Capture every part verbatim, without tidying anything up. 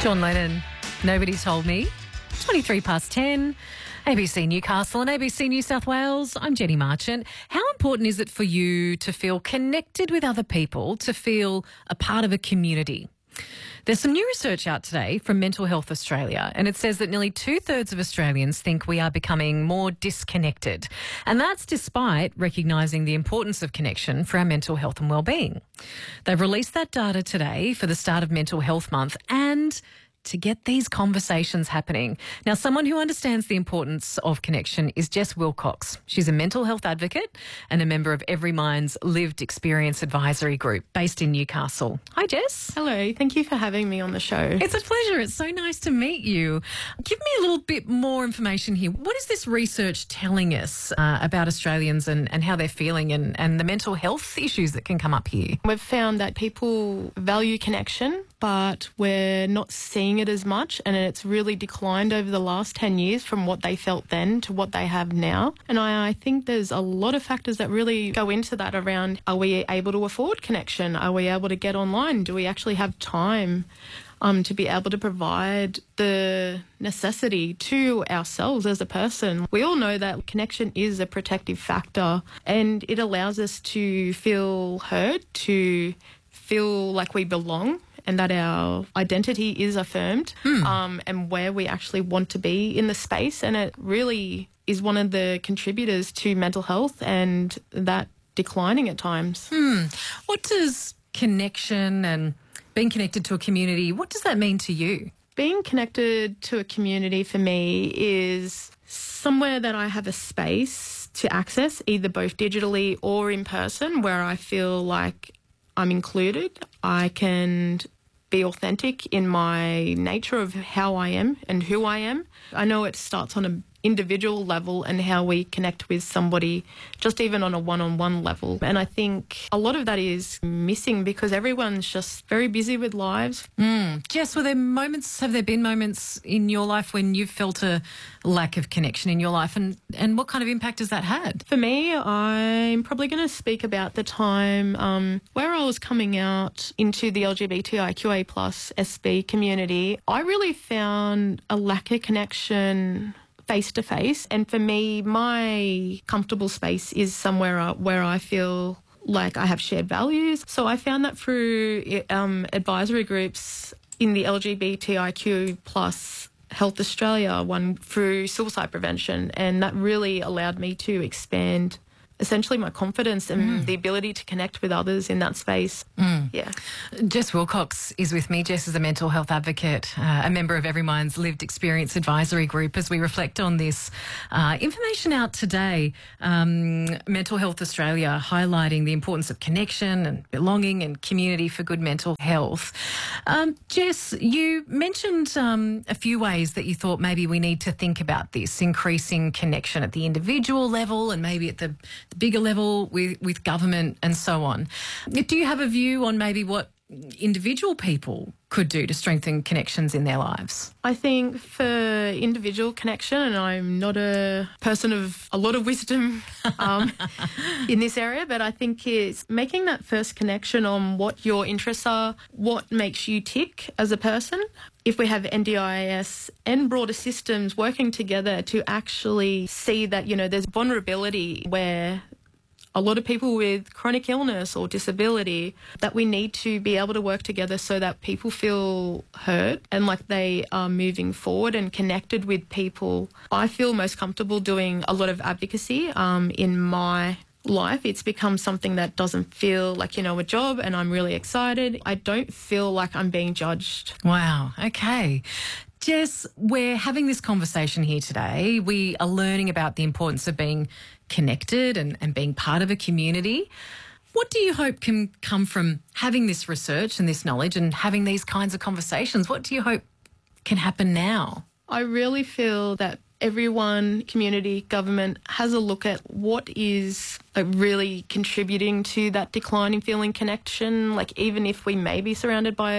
John Lennon, Nobody Told Me. twenty-three past ten, A B C Newcastle and A B C New South Wales. I'm Jenny Marchant. How important is it for you to feel connected with other people, to feel a part of a community? There's some new research out today from Mental Health Australia, and it says that nearly two-thirds of Australians think we are becoming more disconnected. And that's despite recognising the importance of connection for our mental health and well-being. They've released that data today for the start of Mental Health Month and to get these conversations happening. Now, someone who understands the importance of connection is Jess Wilcox. She's a mental health advocate and a member of Every Mind's Lived Experience Advisory Group based in Newcastle. Hi, Jess. Hello. Thank you for having me on the show. It's a pleasure. It's so nice to meet you. Give me a little bit more information here. What is this research telling us uh, about Australians and, and how they're feeling and, and the mental health issues that can come up here? We've found that people value connection, but we're not seeing it as much, and it's really declined over the last ten years from what they felt then to what they have now. And I, I think there's a lot of factors that really go into that around, are we able to afford connection? Are we able to get online? Do we actually have time um, to be able to provide the necessity to ourselves as a person? We all know that connection is a protective factor, and it allows us to feel heard, to feel like we belong, and that our identity is affirmed, Hmm. um, and where we actually want to be in the space. And it really is one of the contributors to mental health and that declining at times. Hmm. What does connection and being connected to a community, what does that mean to you? Being connected to a community for me is somewhere that I have a space to access, either both digitally or in person, where I feel like I'm included. I can be authentic in my nature of how I am and who I am. I know it starts on an individual level and how we connect with somebody, just even on a one-on-one level. And I think a lot of that is missing because everyone's just very busy with lives. Mm. Jess, were there moments, have there been moments in your life when you've felt a lack of connection in your life, and, and what kind of impact has that had? For me, I'm probably going to speak about the time um, where I was coming out into the L G B T I Q A plus S B community. I really found a lack of connection face to face. And for me, my comfortable space is somewhere uh, where I feel like I have shared values. So I found that through um, advisory groups in the L G B T I Q plus Health Australia, one through suicide prevention, and that really allowed me to expand essentially my confidence and Mm. the ability to connect with others in that space. Mm. Yeah. Jess Wilcox is with me. Jess is a mental health advocate, uh, a member of Every Mind's Lived Experience Advisory Group. As we reflect on this uh, information out today, um, Mental Health Australia highlighting the importance of connection and belonging and community for good mental health. Um, Jess, you mentioned um, a few ways that you thought maybe we need to think about this, increasing connection at the individual level and maybe at the the bigger level with, with government and so on. Do you have a view on maybe what individual people could do to strengthen connections in their lives? I think for individual connection, and I'm not a person of a lot of wisdom um, in this area, but I think it's making that first connection on what your interests are, what makes you tick as a person. If we have N D I S and broader systems working together to actually see that, you know, there's vulnerability where a lot of people with chronic illness or disability, that we need to be able to work together so that people feel heard and like they are moving forward and connected with people. I feel most comfortable doing a lot of advocacy um, in my life. It's become something that doesn't feel like, you know, a job, and I'm really excited. I don't feel like I'm being judged. Wow. Okay. Jess, we're having this conversation here today. We are learning about the importance of being connected and, and being part of a community. What do you hope can come from having this research and this knowledge and having these kinds of conversations? What do you hope can happen now? I really feel that everyone, community, government, has a look at what is like really contributing to that decline in feeling connection. Like even if we may be surrounded by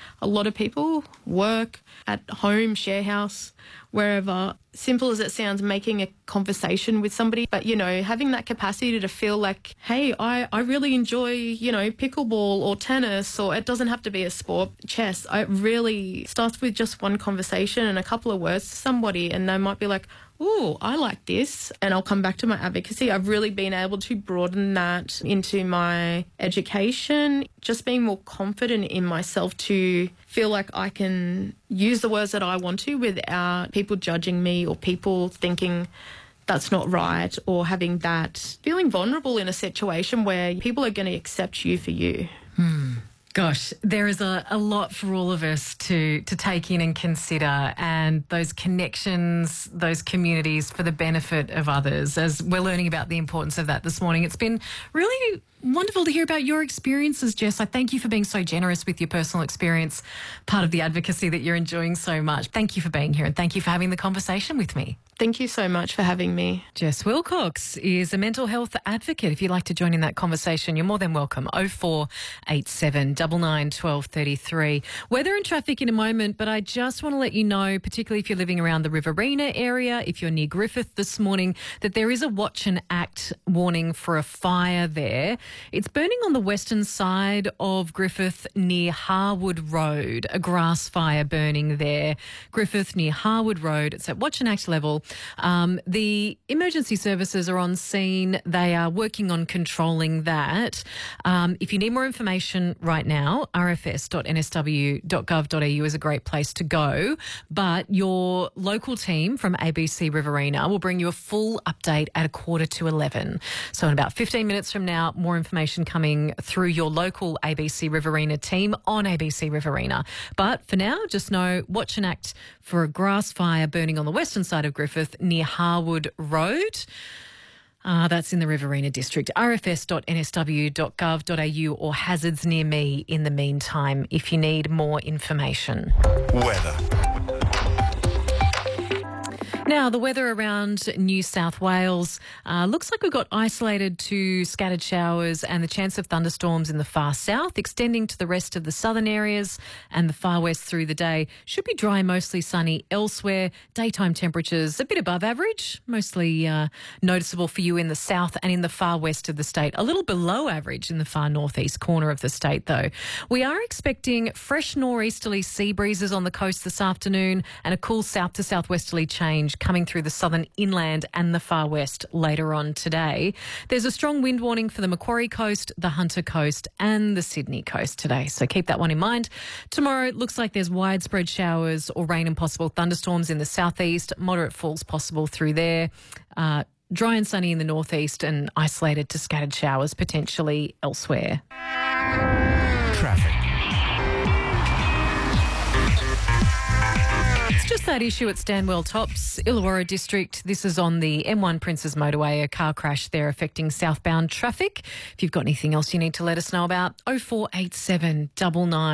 a lot of people, work, at home, share house, wherever, simple as it sounds, making a conversation with somebody, but, you know, having that capacity to feel like, hey, I, I really enjoy, you know, pickleball or tennis, or it doesn't have to be a sport, chess. It really starts with just one conversation and a couple of words to somebody, and they might be like, ooh, I like this, and I'll come back to my advocacy. I've really been able to broaden that into my education, just being more confident in myself to feel like I can use the words that I want to without people judging me or people thinking that's not right, or having that feeling vulnerable in a situation where people are going to accept you for you. Hmm. Gosh, there is a, a lot for all of us to, to take in and consider, and those connections, those communities for the benefit of others, as we're learning about the importance of that this morning. It's been really wonderful to hear about your experiences, Jess. I thank you for being so generous with your personal experience, part of the advocacy that you're enjoying so much. Thank you for being here, and thank you for having the conversation with me. Thank you so much for having me. Jess Wilcox is a mental health advocate. If you'd like to join in that conversation, you're more than welcome. oh four eight seven, nine nine, one two three three. Weather and traffic in a moment, but I just want to let you know, particularly if you're living around the Riverina area, if you're near Griffith this morning, that there is a watch and act warning for a fire there. It's burning on the western side of Griffith near Harwood Road, a grass fire burning there. Griffith near Harwood Road. It's at watch and act level. Um, the emergency services are on scene. They are working on controlling that. Um, if you need more information right now, r f s dot n s w dot gov dot a u is a great place to go. But your local team from A B C Riverina will bring you a full update at a quarter to eleven. So in about fifteen minutes from now, more information coming through your local A B C Riverina team on A B C Riverina. But for now, just know, watch and act for a grass fire burning on the western side of Griffith near Harwood Road. Uh, that's in the Riverina district. r f s dot n s w dot gov dot a u or hazards near me in the meantime if you need more information. Weather. Now, the weather around New South Wales uh, looks like we've got isolated to scattered showers and the chance of thunderstorms in the far south, extending to the rest of the southern areas and the far west through the day. Should be dry, mostly sunny elsewhere. Daytime temperatures a bit above average, mostly uh, noticeable for you in the south and in the far west of the state. A little below average in the far northeast corner of the state, though. We are expecting fresh nor'easterly sea breezes on the coast this afternoon and a cool south to southwesterly change coming through the southern inland and the far west later on today. There's a strong wind warning for the Macquarie coast, the Hunter coast and the Sydney coast today, so keep that one in mind. Tomorrow it looks like there's widespread showers or rain and possible thunderstorms in the southeast, moderate falls possible through there. Uh, dry and sunny in the northeast and isolated to scattered showers potentially elsewhere. Traffic. Just that issue at Stanwell Tops, Illawarra District. This is on the M one Princes Motorway, a car crash there affecting southbound traffic. If you've got anything else you need to let us know about, oh four eight seven, nine nine